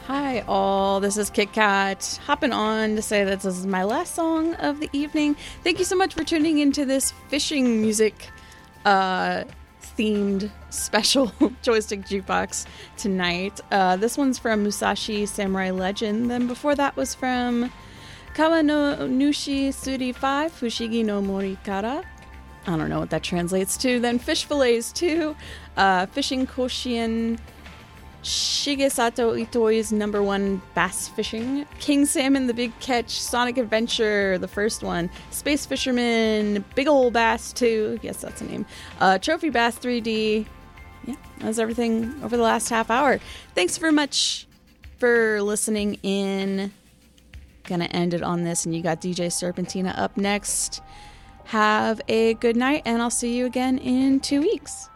Hi all, this is Kit Kat, hopping on to say that this is my last song of the evening. Thank you so much for tuning into this fishing music themed special joystick jukebox tonight. This one's from Musashi Samurai Legend, then before that was from Kawa no Nushi Suri 5 Fushigi no Morikara. I don't know what that translates to. Then Fish Fillets 2, Fishing Koshien Shigesato Itoi's #1 bass fishing, King Salmon the Big Catch, Sonic Adventure, the first one, Space Fisherman, Big Ol' Bass 2, yes that's a name, Trophy Bass 3D. Yeah, that was everything over the last half hour. Thanks very much for listening in. Gonna end it on this, and you got DJ Serpentina up next. Have a good night, and I'll see you again in 2 weeks.